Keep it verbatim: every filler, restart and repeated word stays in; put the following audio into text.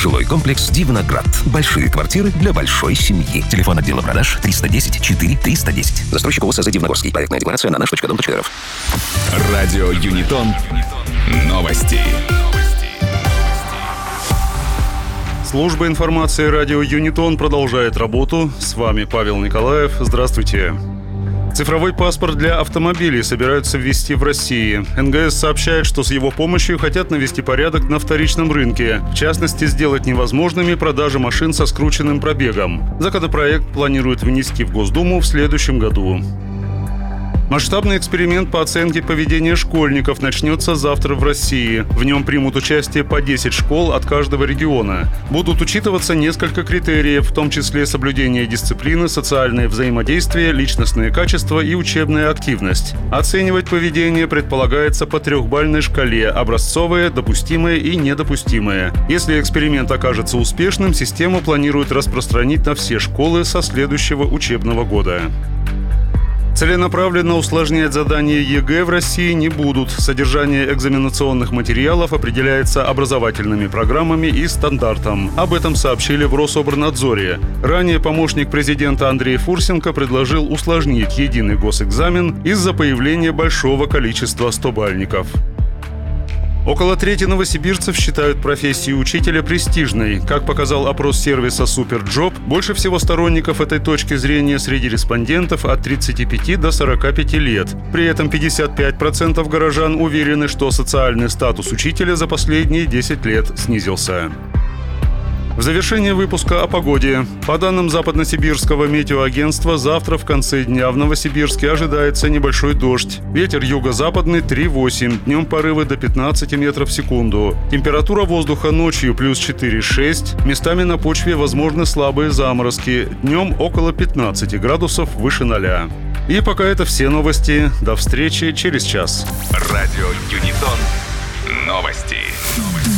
Жилой комплекс «Дивноград». Большие квартиры для большой семьи. Телефон отдела продаж триста десять четыре триста десять. Застройщик ОСЗ «Дивногорский». Проектная декларация на наш точка дом точка р ф. Радио Юнитон. Новости. Служба информации радио Юнитон продолжает работу. С вами Павел Николаев. Здравствуйте. Цифровой паспорт для автомобилей собираются ввести в России. эн гэ эс сообщает, что с его помощью хотят навести порядок на вторичном рынке. В частности, сделать невозможными продажи машин со скрученным пробегом. Законопроект планируют внести в Госдуму в следующем году. Масштабный эксперимент по оценке поведения школьников начнется завтра в России. В нем примут участие по десять школ от каждого региона. Будут учитываться несколько критериев, в том числе соблюдение дисциплины, социальное взаимодействие, личностные качества и учебная активность. Оценивать поведение предполагается по трехбалльной шкале: образцовое, допустимое и недопустимое. Если эксперимент окажется успешным, систему планируют распространить на все школы со следующего учебного года. Целенаправленно усложнять задания е гэ в России не будут. Содержание экзаменационных материалов определяется образовательными программами и стандартом. Об этом сообщили в Рособорнадзоре. Ранее помощник президента Андрей Фурсенко предложил усложнить единый госэкзамен из-за появления большого количества стобальников. Около трети новосибирцев считают профессию учителя престижной. Как показал опрос сервиса «Суперджоп», больше всего сторонников этой точки зрения среди респондентов от тридцати пяти до сорока пяти лет. При этом пятьдесят пять процентов горожан уверены, что социальный статус учителя за последние десять лет снизился. В завершение выпуска о погоде. По данным Западносибирского метеоагентства, завтра в конце дня в Новосибирске ожидается небольшой дождь. Ветер юго-западный три восемь, днем порывы до пятнадцати метров в секунду. Температура воздуха ночью плюс четыре шесть, местами на почве возможны слабые заморозки, днем около пятнадцати градусов выше ноля. И пока это все новости. До встречи через час. Радио Юнитон. Новости.